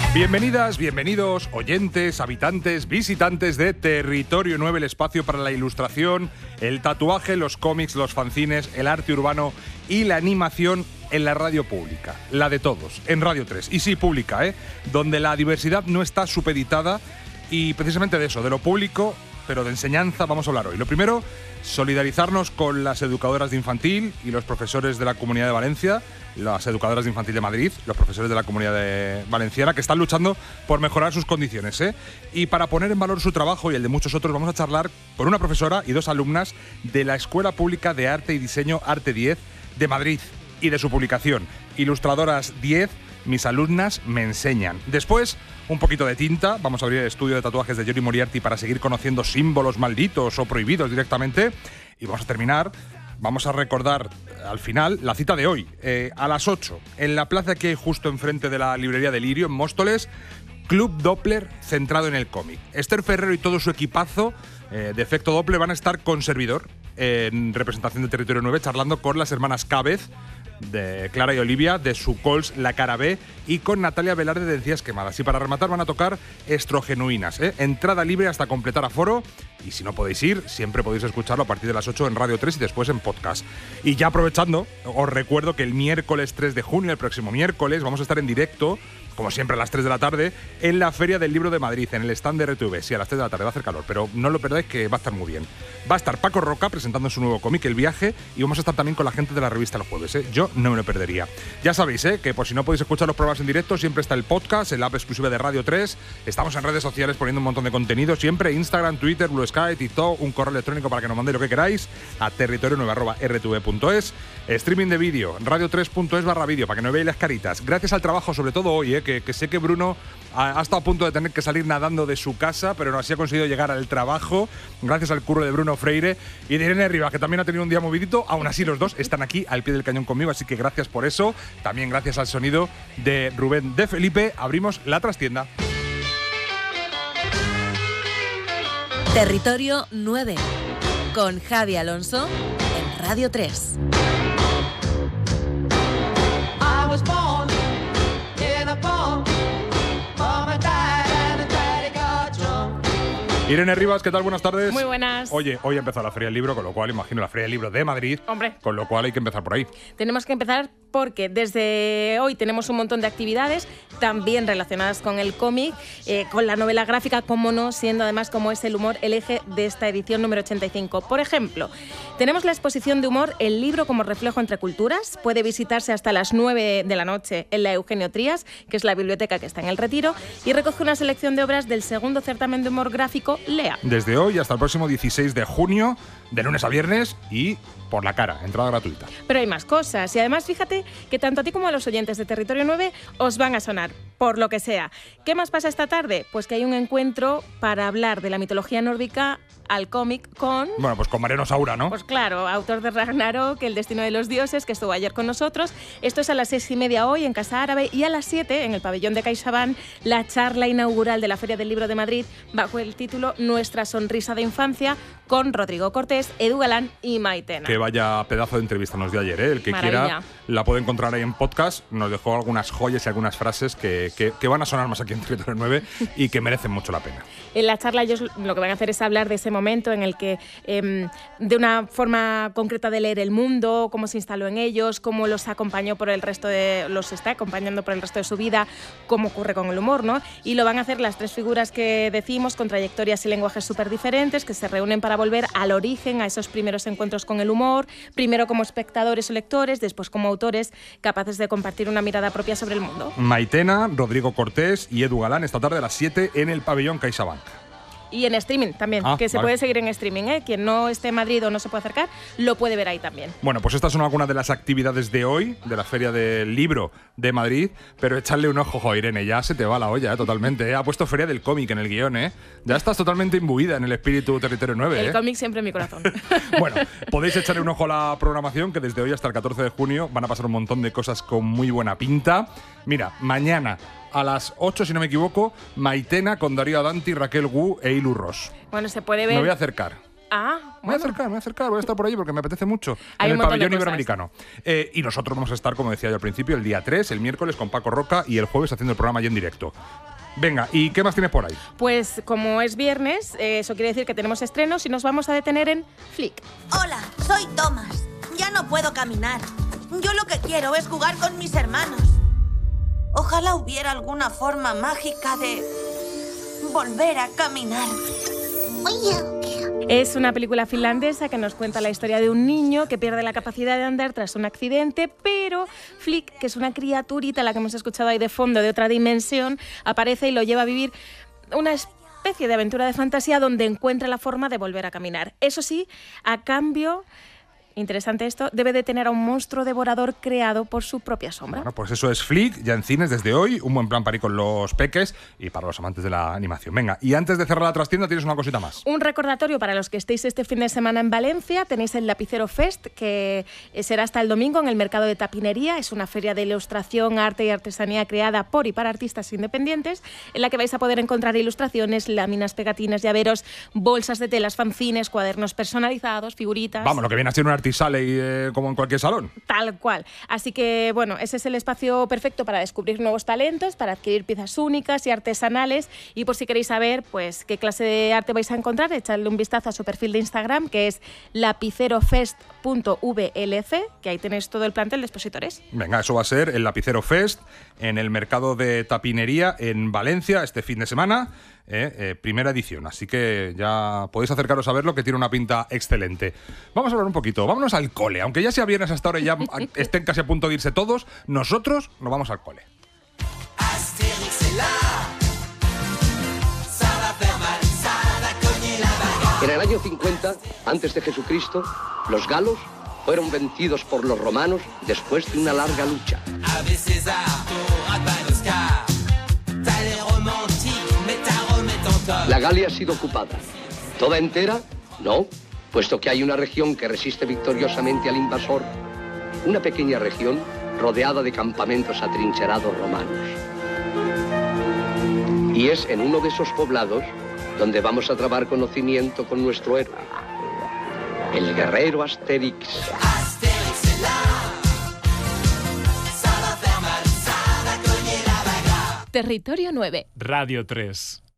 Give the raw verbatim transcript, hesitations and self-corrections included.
Bienvenidas, bienvenidos, oyentes, habitantes, visitantes de Territorio nueve, el espacio para la ilustración, el tatuaje, los cómics, los fanzines, el arte urbano y la animación en la radio pública, la de todos, en Radio tres. Y sí, pública, ¿eh? Donde la diversidad no está supeditada y precisamente de eso, de lo público, pero de enseñanza vamos a hablar hoy. Lo primero, solidarizarnos con las educadoras de infantil y los profesores de la Comunidad de Valencia, las educadoras de infantil de Madrid, los profesores de la Comunidad de Valenciana, que están luchando por mejorar sus condiciones, ¿eh? Y para poner en valor su trabajo y el de muchos otros, vamos a charlar con una profesora y dos alumnas de la Escuela Pública de Arte y Diseño Arte diez de Madrid y de su publicación, Ilustradoras diez, mis alumnas me enseñan. Después, un poquito de tinta, vamos a abrir el estudio de tatuajes de Giorgi Moriarty para seguir conociendo símbolos malditos o prohibidos directamente. Y vamos a terminar, vamos a recordar al final la cita de hoy, eh, a las ocho, en la plaza que hay justo enfrente de la librería de Lirio, en Móstoles, Club Doppler centrado en el cómic. Esther Ferrero y todo su equipazo eh, de Efecto Doppler van a estar con servidor en representación de Territorio nueve, charlando con las hermanas Cábez, de Clara y Olivia, de su Cols La Cara B, y con Natalia Velarde de Encías Quemadas. Y para rematar van a tocar Estrogenuinas, ¿eh? Entrada libre hasta completar aforo, y si no podéis ir, siempre podéis escucharlo a partir de las ocho en Radio tres y después en podcast. Y ya aprovechando, os recuerdo que el miércoles tres de junio, el próximo miércoles, vamos a estar en directo, como siempre a las tres de la tarde, en la Feria del Libro de Madrid, en el stand de R T V. Sí, a las tres de la tarde va a hacer calor, pero no lo perdáis, que va a estar muy bien. Va a estar Paco Roca presentando su nuevo cómic, El Viaje, y vamos a estar también con la gente de la revista El Jueves, ¿eh? Yo no me lo perdería. Ya sabéis, ¿eh? Que por si no podéis escuchar los programas en directo, siempre está el podcast, el app exclusiva de Radio tres. Estamos en redes sociales poniendo un montón de contenido, siempre Instagram, Twitter, Blue Sky, TikTok, un correo electrónico para que nos mandéis lo que queráis a territorio nueve arroba r t v punto es. Streaming de vídeo, radio tres punto es barra vídeo, para que no veáis las caritas. Gracias al trabajo, sobre todo hoy, ¿eh? que, que sé que Bruno ha, ha estado a punto de tener que salir nadando de su casa, pero no así ha conseguido llegar al trabajo, gracias al curro de Bruno Freire y de Irene Rivas, que también ha tenido un día movidito. Aún así, los dos están aquí al pie del cañón conmigo, así que gracias por eso. También gracias al sonido de Rubén de Felipe. Abrimos la trastienda. Territorio nueve, con Javi Alonso en Radio tres. Irene Rivas, ¿qué tal? Buenas tardes. Muy buenas. Oye, hoy ha empezado la Feria del Libro, con lo cual imagino la Feria del Libro de Madrid. Hombre. Con lo cual hay que empezar por ahí. Tenemos que empezar porque desde hoy tenemos un montón de actividades también relacionadas con el cómic, eh, con la novela gráfica, como no, siendo además como es el humor el eje de esta edición número ochenta y cinco. Por ejemplo, tenemos la exposición de humor El libro como reflejo entre culturas. Puede visitarse hasta las nueve de la noche en la Eugenio Trías, que es la biblioteca que está en el Retiro, y recoge una selección de obras del segundo certamen de humor gráfico Lea. Desde hoy hasta el próximo dieciséis de junio, de lunes a viernes, y por la cara, entrada gratuita. Pero hay más cosas, y además fíjate que tanto a ti como a los oyentes de Territorio nueve os van a sonar, por lo que sea. ¿Qué más pasa esta tarde? Pues que hay un encuentro para hablar de la mitología nórdica al cómic con... Bueno, pues con Mariano Saura, ¿no? Pues claro, autor de Ragnarok, El destino de los dioses, que estuvo ayer con nosotros. Esto es a las seis y media hoy en Casa Árabe, y a las siete en el pabellón de CaixaBank, la charla inaugural de la Feria del Libro de Madrid bajo el título Nuestra sonrisa de infancia, con Rodrigo Cortés, Edu Galán y Maitena. Que vaya pedazo de entrevista nos dio ayer, ¿eh? El que Maravilla. quiera la puede encontrar ahí en podcast. Nos dejó algunas joyas y algunas frases que, que, que van a sonar más aquí en Territorio nueve y que merecen mucho la pena. En la charla ellos lo que van a hacer es hablar de ese momento en el que eh, de una forma concreta de leer el mundo, cómo se instaló en ellos, cómo los acompañó por el resto de, los está acompañando por el resto de su vida, cómo ocurre con el humor, ¿no? Y lo van a hacer las tres figuras que decimos, con trayectorias y lenguajes súper diferentes, que se reúnen para volver al origen, a esos primeros encuentros con el humor, primero como espectadores o lectores, después como autores capaces de compartir una mirada propia sobre el mundo. Maitena, Rodrigo Cortés y Edu Galán esta tarde a las siete en el pabellón CaixaBank. Y en streaming también, ah, que se vale. puede seguir en streaming, ¿eh? Quien no esté en Madrid o no se puede acercar, lo puede ver ahí también. Bueno, pues estas son algunas de las actividades de hoy, de la Feria del Libro de Madrid, pero echarle un ojo, jo, Irene, ya se te va la olla, ¿eh? Totalmente, ¿eh? Ha puesto Feria del Cómic en el guión, ¿eh? Ya estás totalmente imbuida en el espíritu Territorio nueve, ¿eh? El cómic siempre en mi corazón. Bueno, podéis echarle un ojo a la programación, que desde hoy hasta el catorce de junio van a pasar un montón de cosas con muy buena pinta. Mira, mañana a las ocho, si no me equivoco, Maitena con Darío Adanti, Raquel Gu e Ilu Ross. Bueno, se puede ver. Me voy a acercar. Ah, Me voy a bueno. acercar, me voy a acercar, voy a estar por allí porque me apetece mucho. Hay en un el montón de pabellón cosas. iberoamericano. Eh, y nosotros vamos a estar, como decía yo al principio, el día tres, el miércoles con Paco Roca y el jueves haciendo el programa allí en directo. Venga, ¿y qué más tienes por ahí? Pues como es viernes, eh, eso quiere decir que tenemos estrenos y nos vamos a detener en Flick. Hola, soy Thomas. Ya no puedo caminar. Yo lo que quiero es jugar con mis hermanos. Ojalá hubiera alguna forma mágica de volver a caminar. Es una película finlandesa que nos cuenta la historia de un niño que pierde la capacidad de andar tras un accidente, pero Flick, que es una criaturita, la que hemos escuchado ahí de fondo, de otra dimensión, aparece y lo lleva a vivir una especie de aventura de fantasía donde encuentra la forma de volver a caminar. Eso sí, a cambio... Interesante esto, debe de tener a un monstruo devorador creado por su propia sombra. Bueno, pues eso es Flick, ya en cines desde hoy, un buen plan para ir con los peques y para los amantes de la animación. Venga, y antes de cerrar la trastienda tienes una cosita más. Un recordatorio para los que estéis este fin de semana en Valencia, tenéis el Lapicero Fest, que será hasta el domingo en el mercado de Tapinería. Es una feria de ilustración, arte y artesanía creada por y para artistas independientes, en la que vais a poder encontrar ilustraciones, láminas, pegatinas, llaveros, bolsas de telas, fanzines, cuadernos personalizados, figuritas... Vamos, lo que viene a ser un artisale y, eh, como en cualquier salón. Tal cual. Así que, bueno, ese es el espacio perfecto para descubrir nuevos talentos, para adquirir piezas únicas y artesanales. Y por si queréis saber, pues, qué clase de arte vais a encontrar, echadle un vistazo a su perfil de Instagram, que es lapicerofest punto v l c, que ahí tenéis todo el plantel de expositores. Venga, eso va a ser el Lapicero Fest en el mercado de Tapinería en Valencia este fin de semana. Eh, eh, primera edición, así que ya podéis acercaros a verlo, que tiene una pinta excelente. Vamos a hablar un poquito, vámonos al cole. Aunque ya sea viernes hasta ahora y ya estén casi a punto de irse todos, nosotros nos vamos al cole. En el año cincuenta, antes de Jesucristo, los galos fueron vencidos por los romanos después de una larga lucha. La Galia ha sido ocupada. ¿Toda entera? No, puesto que hay una región que resiste victoriosamente al invasor. Una pequeña región rodeada de campamentos atrincherados romanos. Y es en uno de esos poblados donde vamos a trabar conocimiento con nuestro héroe, el guerrero Asterix. Territorio nueve. Radio tres.